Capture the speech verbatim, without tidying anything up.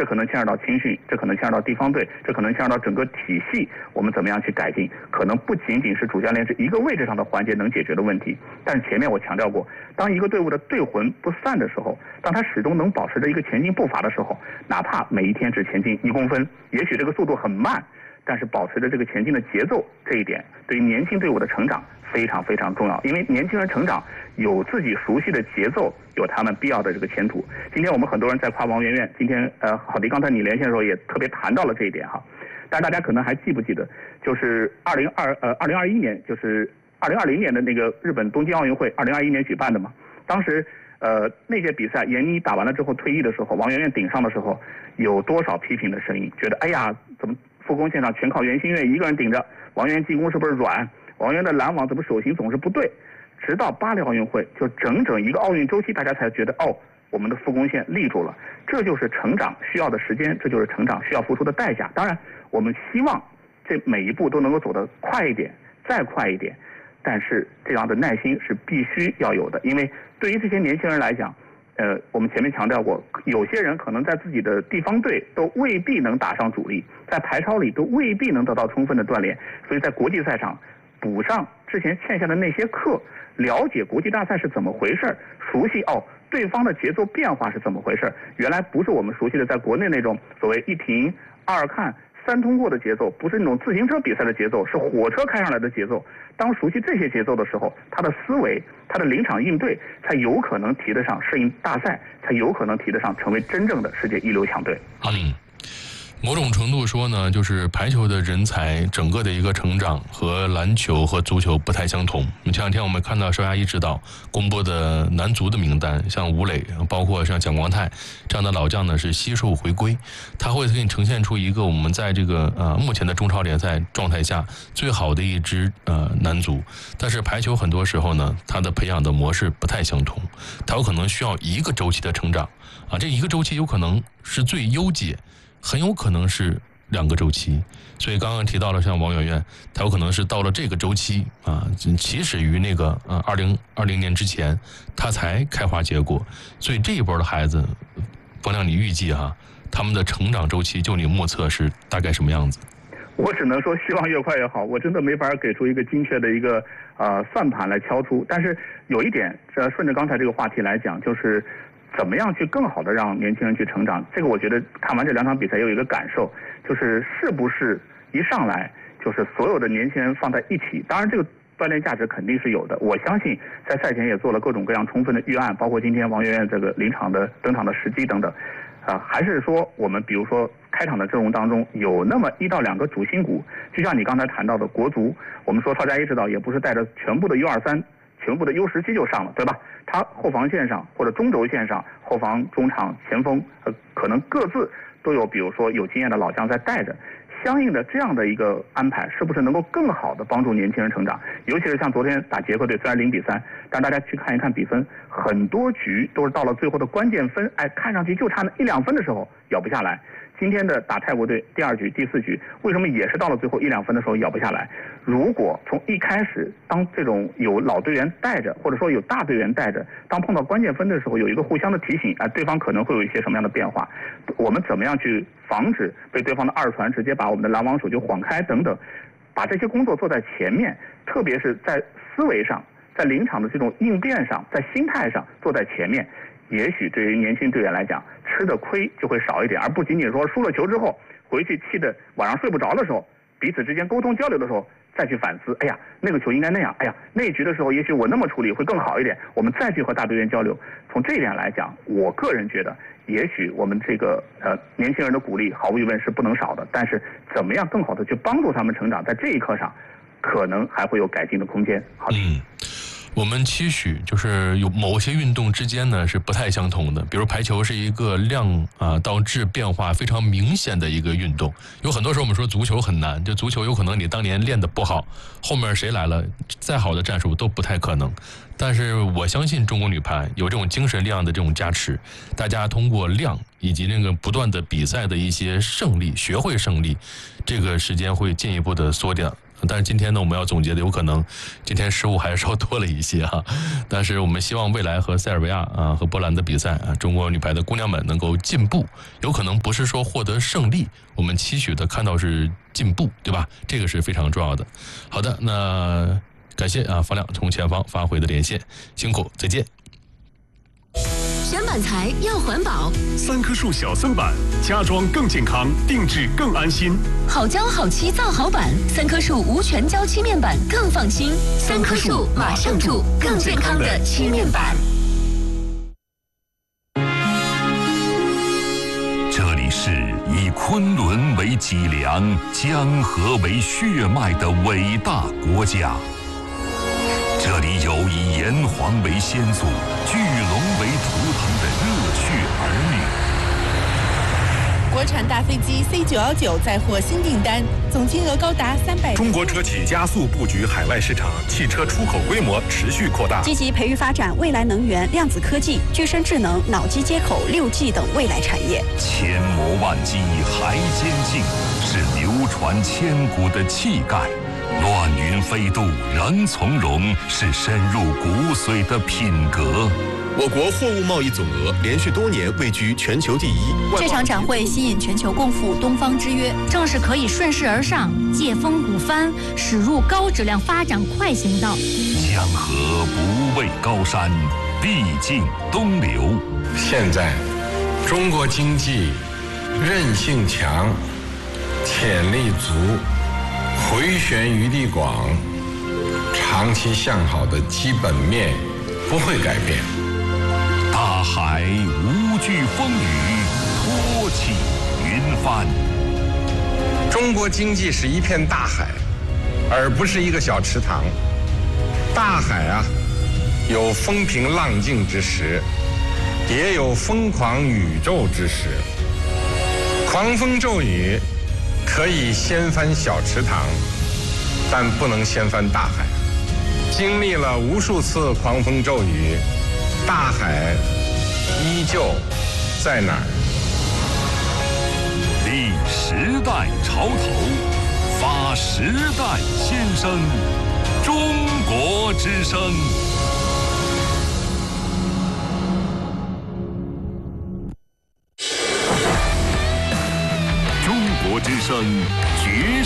这可能牵扯到青训，这可能牵扯到地方队，这可能牵扯到整个体系，我们怎么样去改进？可能不仅仅是主教练这一个位置上的环节能解决的问题。但是前面我强调过，当一个队伍的队魂不散的时候，当他始终能保持着一个前进步伐的时候，哪怕每一天只前进一公分，也许这个速度很慢，但是保持着这个前进的节奏，这一点对于年轻队伍的成长非常非常重要。因为年轻人成长有自己熟悉的节奏，有他们必要的这个前途。今天我们很多人在夸王媛媛，今天呃，郝迪刚才你连线的时候也特别谈到了这一点哈。但大家可能还记不记得，就是二零二呃二零二一年，就是二零二零年的那个日本东京奥运会，二零二一年举办的嘛。当时呃那届比赛，闫妮打完了之后退役的时候，王媛媛顶上的时候，有多少批评的声音？觉得哎呀，怎么复工现场全靠袁心玥一个人顶着，王媛进攻是不是软？王媛的拦网怎么手型总是不对？直到巴黎奥运会，就整整一个奥运周期，大家才觉得哦，我们的复工线立住了。这就是成长需要的时间，这就是成长需要付出的代价。当然，我们希望这每一步都能够走得快一点，再快一点。但是这样的耐心是必须要有的，因为对于这些年轻人来讲，呃，我们前面强调过，有些人可能在自己的地方队都未必能打上主力，在排超里都未必能得到充分的锻炼，所以在国际赛场补上之前欠下的那些课，了解国际大赛是怎么回事，熟悉哦对方的节奏变化是怎么回事，原来不是我们熟悉的在国内那种所谓一停二看三通过的节奏，不是那种自行车比赛的节奏，是火车开上来的节奏。当熟悉这些节奏的时候，他的思维，他的临场应对，才有可能提得上适应大赛，才有可能提得上成为真正的世界一流强队。 嗯，某种程度说呢，就是排球的人才整个的一个成长和篮球和足球不太相同。前两天我们看到邵佳一指导公布的男足的名单，像吴磊，包括像蒋光太这样的老将呢，是悉数回归。他会给你呈现出一个我们在这个呃目前的中超联赛状态下最好的一支呃男足。但是排球很多时候呢，它的培养的模式不太相同，它有可能需要一个周期的成长啊，这一个周期有可能是最优解。很有可能是两个周期，所以刚刚提到了像王媛媛，她有可能是到了这个周期啊，起始于那个呃二零二零年之前，她才开花结果。所以这一波的孩子，冯亮，你预计哈、啊，他们的成长周期就你目测是大概什么样子？ 我只能说希望越快越好，我真的没法给出一个精确的一个呃算盘来敲出。但是有一点，呃，顺着刚才这个话题来讲，就是怎么样去更好的让年轻人去成长？这个我觉得看完这两场比赛有一个感受，就是是不是一上来就是所有的年轻人放在一起？当然这个锻炼价值肯定是有的。我相信在赛前也做了各种各样充分的预案，包括今天王媛媛这个临场的登场的时机等等。啊、呃，还是说我们比如说开场的阵容当中有那么一到两个主心骨，就像你刚才谈到的国足，我们说邵佳一指导也不是带着全部的 U 二三。全部的 U 十七就上了，对吧？他后防线上或者中轴线上，后防、中场、前锋，呃，可能各自都有，比如说有经验的老将在带着。相应的这样的一个安排，是不是能够更好的帮助年轻人成长？尤其是像昨天打捷克队，虽然零比三，但大家去看一看比分，很多局都是到了最后的关键分，哎，看上去就差那一两分的时候咬不下来。今天的打泰国队第二局、第四局，为什么也是到了最后一两分的时候咬不下来？如果从一开始，当这种有老队员带着，或者说有大队员带着，当碰到关键分的时候，有一个互相的提醒，啊、呃，对方可能会有一些什么样的变化？我们怎么样去防止被对方的二传直接把我们的拦网手就晃开等等？把这些工作做在前面，特别是在思维上，在临场的这种应变上，在心态上做在前面。也许对于年轻队员来讲，吃的亏就会少一点，而不仅仅说输了球之后回去气得晚上睡不着的时候，彼此之间沟通交流的时候再去反思，哎呀，那个球应该那样，哎呀，那一局的时候也许我那么处理会更好一点，我们再去和大队员交流。从这一点来讲，我个人觉得，也许我们这个呃年轻人的鼓励毫无疑问是不能少的，但是怎么样更好的去帮助他们成长，在这一刻上，可能还会有改进的空间。好的。 嗯，我们期许就是有某些运动之间呢是不太相同的，比如排球是一个量啊到质变化非常明显的一个运动。有很多时候我们说足球很难，就足球有可能你当年练得不好，后面谁来了，再好的战术都不太可能。但是我相信中国女排有这种精神力量的这种加持，大家通过量以及那个不断的比赛的一些胜利，学会胜利，这个时间会进一步的缩短。 但是今天呢，我们要总结的有可能今天失误还是稍多了一些哈。但是我们希望未来和塞尔维亚啊和波兰的比赛啊，中国女排的姑娘们能够进步，有可能不是说获得胜利，我们期许的看到是进步，对吧？这个是非常重要的。好的，那感谢啊方亮从前方发回的连线，辛苦，再见。 选板材要环保， 三棵树小森板，家装更健康，定制更安心。 好胶好漆造好板，三棵树无全胶漆面板更放心。三棵树马上住，更健康的漆面板。 这里是以昆仑为脊梁、江河为血脉的伟大国家。这里有以炎黄为先祖、巨龙为图腾的热血儿女。 国产大飞机 C 九一九再获新订单，总金额高达三百。 中国车企加速布局海外市场，汽车出口规模持续扩大。 积极培育发展未来能源、量子科技、具身智能、脑机接口、六 G 等未来产业。 千磨万击还坚劲，是流传千古的气概。乱云飞渡仍从容，是深入骨髓的品格。 我国货物贸易总额连续多年位居全球第一。 这场展会吸引全球共赴东方之约，正是可以顺势而上，借风鼓帆，驶入高质量发展快行道。 江河不畏高山，必尽东流。 现在，中国经济韧性强，潜力足，回旋余地广，长期向好的基本面不会改变。 大海无惧风雨，托起云帆。 中国经济是一片大海，而不是一个小池塘。大海啊，有风平浪静之时，也有疯狂宇宙之时。狂风骤雨可以掀翻小池塘，但不能掀翻大海。经历了无数次狂风骤雨，大海依旧在哪儿？ 立时代潮头，发时代先声，中国之声。中国之声决